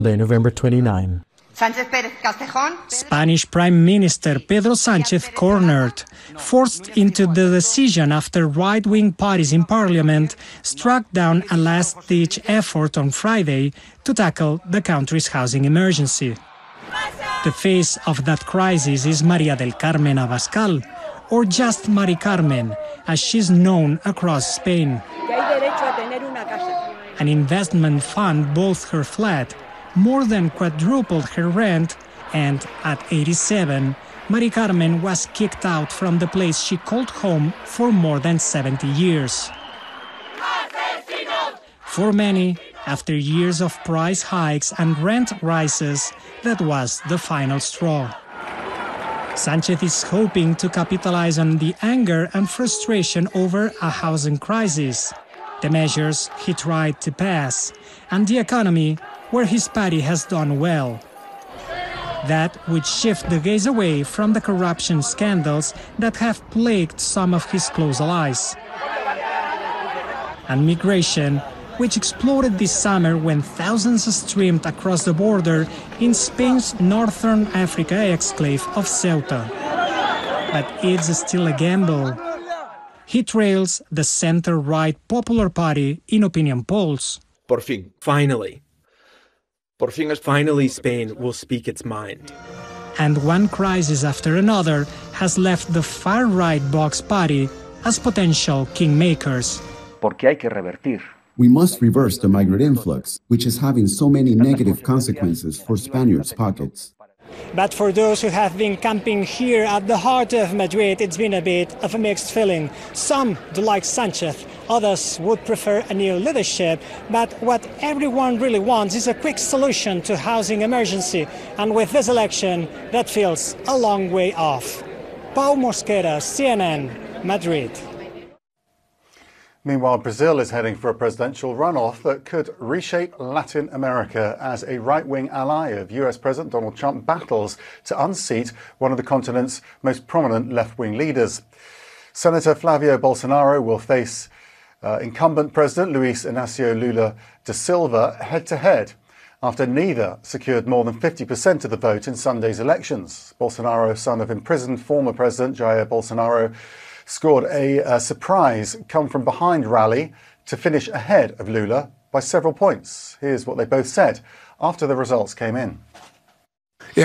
November 29. Spanish Prime Minister Pedro Sánchez cornered, forced into the decision after right-wing parties in parliament struck down a last-ditch effort on Friday to tackle the country's housing emergency. The face of that crisis is María del Carmen Abascal, or just Mari Carmen, as she's known across Spain. An investment fund bought her flat, more than quadrupled her rent, and at 87, Mari Carmen was kicked out from the place she called home for more than 70 years. For many, after years of price hikes and rent rises, that was the final straw. Sánchez is hoping to capitalize on the anger and frustration over a housing crisis, the measures he tried to pass, and the economy, where his party has done well. That would shift the gaze away from the corruption scandals that have plagued some of his close allies. And migration, which exploded this summer when thousands streamed across the border in Spain's northern Africa exclave of Ceuta. But it's still a gamble. He trails the center-right Popular Party in opinion polls. Por fin, finally. Finally, Spain will speak its mind. And one crisis after another has left the far-right Vox Party as potential kingmakers. Porque hay que revertir. We must reverse the migrant influx, which is having so many negative consequences for Spaniards' pockets. But for those who have been camping here at the heart of Madrid, it's been a bit of a mixed feeling. Some do like Sánchez, others would prefer a new leadership, but what everyone really wants is a quick solution to housing emergency, and with this election, that feels a long way off. Pau Mosquera, CNN, Madrid. Meanwhile, Brazil is heading for a presidential runoff that could reshape Latin America as a right-wing ally of US President Donald Trump battles to unseat one of the continent's most prominent left-wing leaders. Senator Flavio Bolsonaro will face incumbent President Luiz Inácio Lula da Silva head-to-head after neither secured more than 50% of the vote in Sunday's elections. Bolsonaro, son of imprisoned former President Jair Bolsonaro, scored a surprise come-from-behind rally to finish ahead of Lula by several points. Here's what they both said after the results came in. It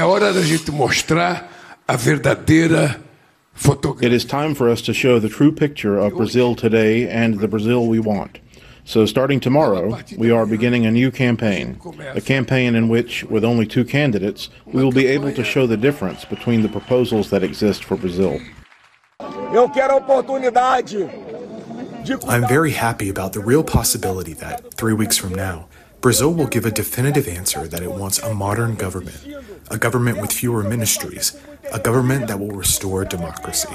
is time for us to show the true picture of Brazil today and the Brazil we want. So starting tomorrow, we are beginning a new campaign, a campaign in which, with only two candidates, we will be able to show the difference between the proposals that exist for Brazil. I'm very happy about the real possibility that, 3 weeks from now, Brazil will give a definitive answer that it wants a modern government, a government with fewer ministries, a government that will restore democracy.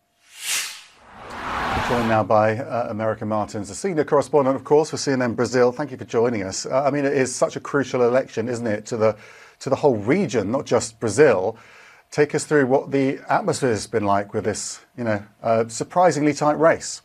Joined now by America Martins, a senior correspondent, of course, for CNN Brazil. Thank you for joining us. I mean, it is such a crucial election, isn't it, to the whole region, not just Brazil. Take us through what the atmosphere has been like with this, surprisingly tight race.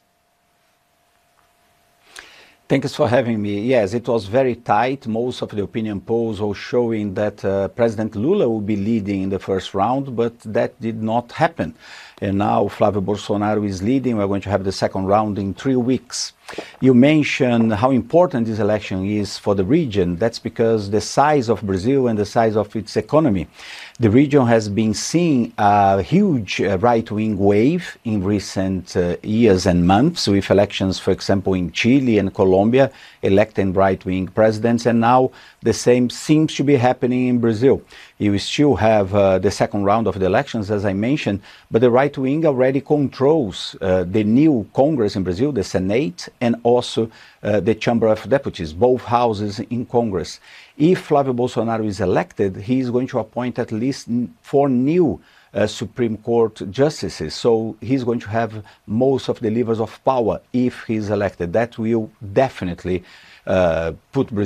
Thanks for having me. Yes, it was very tight. Most of the opinion polls were showing that President Lula will be leading in the first round, but that did not happen. And now Flávio Bolsonaro is leading. We're going to have the second round in 3 weeks. You mentioned how important this election is for the region. That's because the size of Brazil and the size of its economy. The region has been seeing a huge right-wing wave in recent years and months, with elections, for example, in Chile and Colombia, electing right-wing presidents, and now the same seems to be happening in Brazil. You still have the second round of the elections, as I mentioned, but the right-wing already controls the new Congress in Brazil, the Senate, and also the Chamber of Deputies, both houses in Congress. If Flávio Bolsonaro is elected, he is going to appoint at least 4 new Supreme Court justices. So he's going to have most of the levers of power if he's elected. That will definitely put Brazil